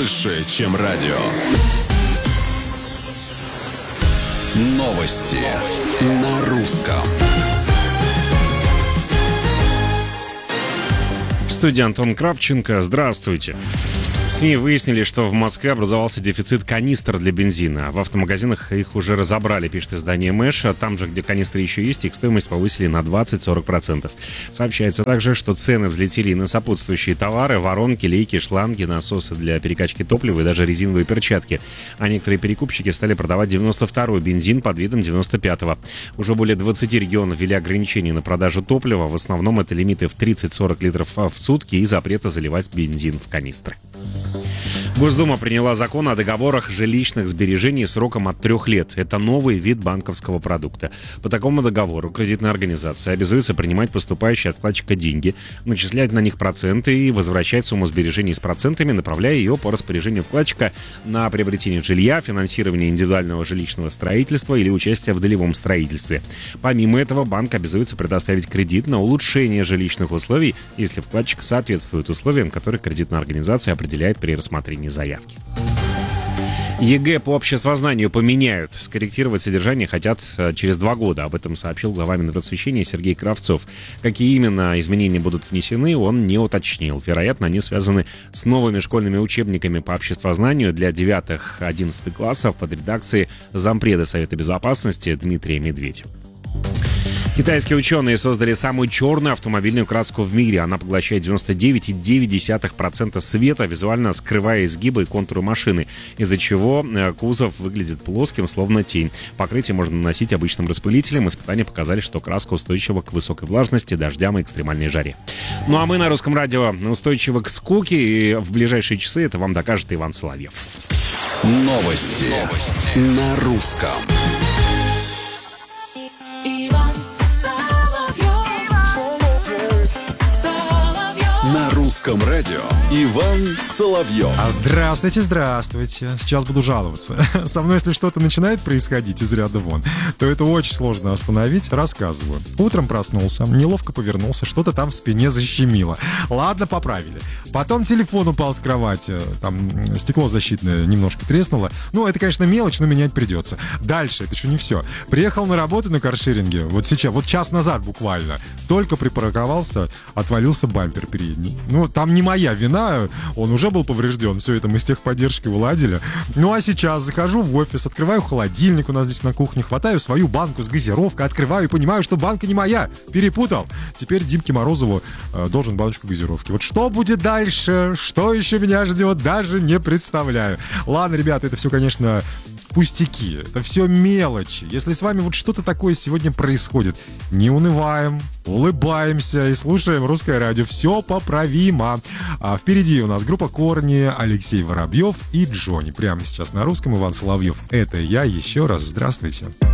больше, чем радио. Новости на русском. В студии Антон Кравченко. Здравствуйте. СМИ выяснили, что в Москве образовался дефицит канистр для бензина. В автомагазинах их уже разобрали, пишет издание Мэш. Там же, где канистры еще есть, их стоимость повысили на 20-40%. Сообщается также, что цены взлетели и на сопутствующие товары: воронки, лейки, шланги, насосы для перекачки топлива и даже резиновые перчатки. А некоторые перекупщики стали продавать 92-й бензин под видом 95-го. Уже более 20 регионов ввели ограничения на продажу топлива. В основном это лимиты в 30-40 литров в сутки и запрета заливать бензин в канистры. Госдума приняла закон о договорах жилищных сбережений сроком от 3 лет. Это новый вид банковского продукта. По такому договору кредитная организация обязуется принимать поступающие от вкладчика деньги, начислять на них проценты и возвращать сумму сбережений с процентами, направляя ее по распоряжению вкладчика на приобретение жилья, финансирование индивидуального жилищного строительства или участие в долевом строительстве. Помимо этого, банк обязуется предоставить кредит на улучшение жилищных условий, если вкладчик соответствует условиям, которые кредитная организация определяет при рассмотрении заявки. ЕГЭ по обществознанию поменяют. Скорректировать содержание хотят через 2 года. Об этом сообщил глава Минпросвещения Сергей Кравцов. Какие именно изменения будут внесены, он не уточнил. Вероятно, они связаны с новыми школьными учебниками по обществознанию для 9-11 классов под редакцией зампреда Совета Безопасности Дмитрия Медведева. Китайские ученые создали самую черную автомобильную краску в мире. Она поглощает 99,9% света, визуально скрывая изгибы и контуры машины, из-за чего кузов выглядит плоским, словно тень. Покрытие можно наносить обычным распылителем. Испытания показали, что краска устойчива к высокой влажности, дождям и экстремальной жаре. Ну а мы на Русском радио устойчивы к скуке, и в ближайшие часы это вам докажет Иван Соловьев. Новости на русском. На русском радио Иван Соловьев. Здравствуйте. Сейчас буду жаловаться. Со мной, если что-то начинает происходить из ряда вон, то это очень сложно остановить. Рассказываю. Утром проснулся, неловко повернулся, что-то там в спине защемило. Ладно, поправили. Потом телефон упал с кровати. Там стекло защитное немножко треснуло. Ну, это, конечно, мелочь, но менять придется. Дальше, это еще не все. Приехал на работу на каршеринге. Вот сейчас, вот час назад буквально. Только припарковался, отвалился бампер передний. Ну, там не моя вина, он уже был поврежден. Все это мы с техподдержкой уладили. Ну, а сейчас захожу в офис, открываю холодильник у нас здесь на кухне, хватаю свою банку с газировкой, открываю и понимаю, что банка не моя. Перепутал. Теперь Димке Морозову должен баночку газировки. Вот что будет дальше, что еще меня ждет, даже не представляю. Ладно, ребята, это все, конечно, пустяки. Это все мелочи. Если с вами вот что-то такое сегодня происходит, не унываем, улыбаемся и слушаем русское радио. Все поправимо. Впереди у нас группа Корни, Алексей Воробьев и Джонни. Прямо сейчас на русском Иван Соловьев. Это я. Еще раз здравствуйте.